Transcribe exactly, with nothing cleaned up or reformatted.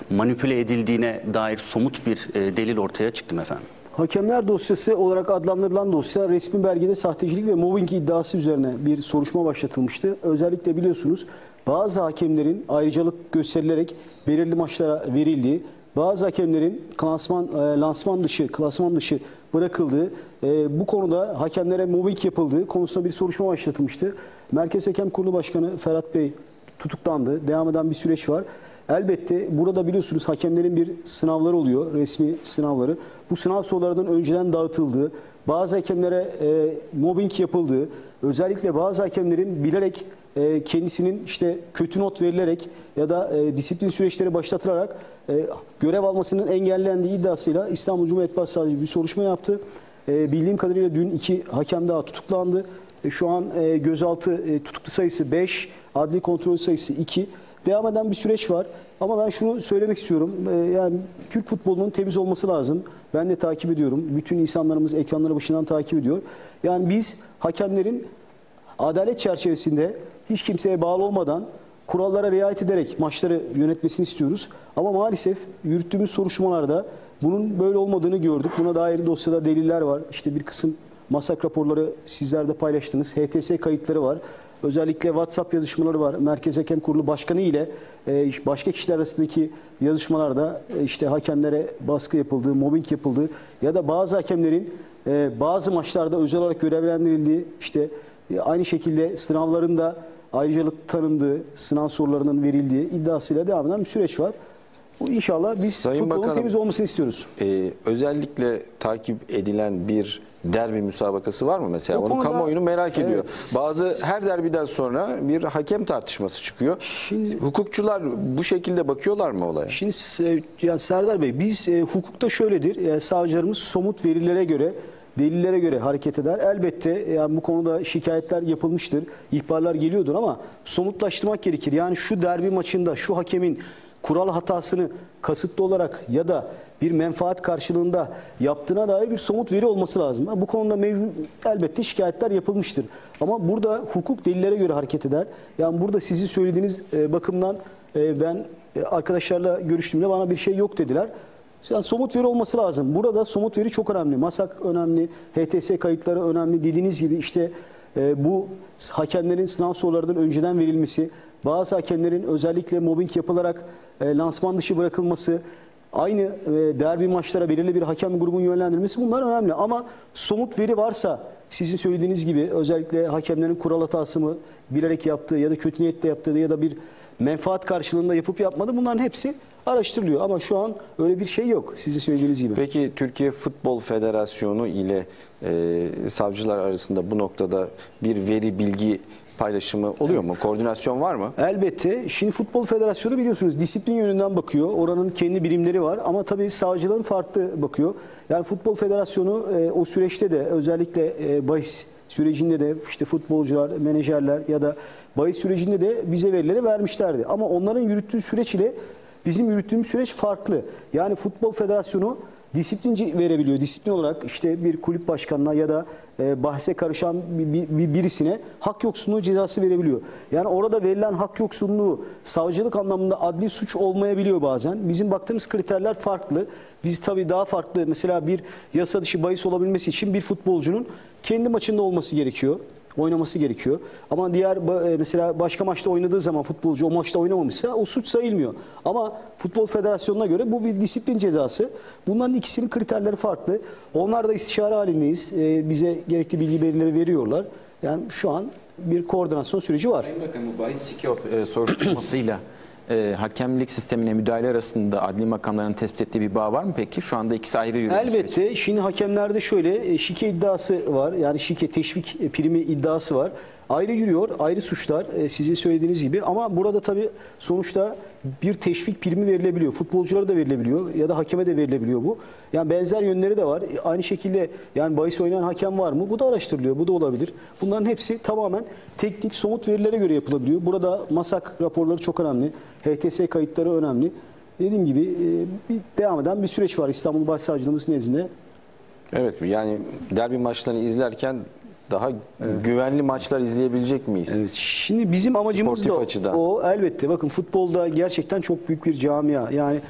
manipüle edildiğine dair somut bir e, delil ortaya çıktı mı efendim? Hakemler dosyası olarak adlandırılan dosya resmi belgede sahtecilik ve mobbing iddiası üzerine bir soruşturma başlatılmıştı. Özellikle biliyorsunuz bazı hakemlerin ayrıcalık gösterilerek belirli maçlara verildiği, bazı hakemlerin klasman, e, lansman dışı, klasman dışı bırakıldığı, e, bu konuda hakemlere mobbing yapıldığı konusunda bir soruşturma başlatılmıştı. Merkez Hakem Kurulu Başkanı Ferhat Bey tutuklandı. Devam eden bir süreç var. Elbette burada biliyorsunuz hakemlerin bir sınavları oluyor, resmi sınavları. Bu sınav sorularının önceden dağıtıldığı, bazı hakemlere e, mobbing yapıldığı, özellikle bazı hakemlerin bilerek e, kendisinin işte kötü not verilerek ya da e, disiplin süreçleri başlatılarak e, görev almasının engellendiği iddiasıyla İstanbul Cumhuriyet Başsavcılığı bir soruşturma yaptı. E, bildiğim kadarıyla dün iki hakem daha tutuklandı. E, şu an e, gözaltı e, tutuklu sayısı beş, adli kontrol sayısı iki. Devam eden bir süreç var. Ama ben şunu söylemek istiyorum. Ee, yani Türk futbolunun temiz olması lazım. Ben de takip ediyorum. Bütün insanlarımız ekranları başından takip ediyor. Yani biz hakemlerin adalet çerçevesinde hiç kimseye bağlı olmadan kurallara riayet ederek maçları yönetmesini istiyoruz. Ama maalesef yürüttüğümüz soruşturmalarda bunun böyle olmadığını gördük. Buna dair dosyada deliller var. İşte bir kısım masak raporları sizler de paylaştınız. H T S kayıtları var. Özellikle WhatsApp yazışmaları var. Merkez Hakem Kurulu Başkanı ile e, başka kişiler arasındaki yazışmalarda e, işte hakemlere baskı yapıldığı, mobbing yapıldığı ya da bazı hakemlerin e, bazı maçlarda özel olarak görevlendirildiği, işte e, aynı şekilde sınavlarında ayrıcalık tanındığı, sınav sorularının verildiği iddiasıyla devam eden bir süreç var. Bu inşallah biz Sayın futbolun Bakanım, temiz olmasını istiyoruz. E, özellikle takip edilen bir derbi müsabakası var mı mesela? O Onu konuda, kamuoyunu merak ediyor. evet. Bazı her derbiden sonra bir hakem tartışması çıkıyor. Şimdi, Hukukçular bu şekilde bakıyorlar mı olaya? Şimdi e, yani Serdar Bey, biz e, hukukta şöyledir. E, savcılarımız somut verilere göre, delillere göre hareket eder. Elbette yani bu konuda şikayetler yapılmıştır, ihbarlar geliyordur ama somutlaştırmak gerekir. Yani şu derbi maçında şu hakemin kural hatasını kasıtlı olarak ya da bir menfaat karşılığında yaptığına dair bir somut veri olması lazım. Bu konuda mevcut elbette şikayetler yapılmıştır. Ama burada hukuk delillere göre hareket eder. Yani burada sizin söylediğiniz e, bakımdan e, ben e, arkadaşlarla görüştüğümde bana bir şey yok dediler. Yani somut veri olması lazım. Burada somut veri çok önemli. MASAK önemli, H T S kayıtları önemli. Dediğiniz gibi işte e, bu hakemlerin sınav sorularının önceden verilmesi, bazı hakemlerin özellikle mobbing yapılarak e, lansman dışı bırakılması, aynı e, derbi maçlara belirli bir hakem grubunun yönlendirilmesi, bunlar önemli. Ama somut veri varsa, sizin söylediğiniz gibi özellikle hakemlerin kural hatası mı bilerek yaptığı ya da kötü niyetle yaptığı ya da bir menfaat karşılığında yapıp yapmadı, bunların hepsi araştırılıyor. Ama şu an öyle bir şey yok sizin söylediğiniz gibi. Peki Türkiye Futbol Federasyonu ile e, savcılar arasında bu noktada bir veri bilgi paylaşımı oluyor mu? Koordinasyon var mı? Elbette. Şimdi Futbol Federasyonu biliyorsunuz disiplin yönünden bakıyor. Oranın kendi birimleri var ama tabii savcıların farklı bakıyor. Yani Futbol Federasyonu e, o süreçte de özellikle e, bahis sürecinde de işte futbolcular, menajerler ya da bahis sürecinde de bize verileri vermişlerdi. Ama onların yürüttüğü süreç ile bizim yürüttüğümüz süreç farklı. Yani Futbol Federasyonu disiplinci verebiliyor. Disiplin olarak işte bir kulüp başkanına ya da e, bahse karışan bir, bir, bir birisine hak yoksunluğu cezası verebiliyor. Yani orada verilen hak yoksunluğu savcılık anlamında adli suç olmayabiliyor bazen. Bizim baktığımız kriterler farklı. Biz tabii daha farklı, mesela bir yasa dışı bahis olabilmesi için bir futbolcunun kendi maçında olması gerekiyor. Oynaması gerekiyor. Ama diğer mesela başka maçta oynadığı zaman futbolcu o maçta oynamamışsa o suç sayılmıyor. Ama Futbol Federasyonu'na göre bu bir disiplin cezası. Bunların ikisinin kriterleri farklı. Onlar da istişare halindeyiz. Ee, bize gerekli bilgi verileri veriyorlar. Yani şu an bir koordinasyon süreci var. Sayın Bakanım, bu bahis şike e, soruşturmasıyla e, hakemlik sistemine müdahale arasında adli makamların tespit ettiği bir bağ var mı peki? Şu anda ikisi ayrı yürüyor. Elbette. Süreç. Şimdi hakemlerde şöyle şike iddiası var. Yani şike teşvik primi iddiası var. Ayrı yürüyor, ayrı suçlar sizin söylediğiniz gibi. Ama burada tabii sonuçta bir teşvik primi verilebiliyor. Futbolculara da verilebiliyor ya da hakeme de verilebiliyor bu. Yani benzer yönleri de var. Aynı şekilde yani bahis oynayan hakem var mı? Bu da araştırılıyor. Bu da olabilir. Bunların hepsi tamamen teknik, somut verilere göre yapılabiliyor. Burada MASAK raporları çok önemli. H T S kayıtları önemli. Dediğim gibi bir devam eden bir süreç var İstanbul Başsavcılığımız nezdinde. Evet, yani derbi maçlarını izlerken daha evet. güvenli maçlar izleyebilecek miyiz? Evet. Şimdi bizim amacımız da o, elbette. Bakın futbolda gerçekten çok büyük bir camia. Yani